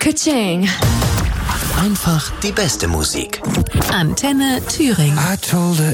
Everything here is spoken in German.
Ka-ching. Einfach die beste Musik. Antenne Thüringen. I told her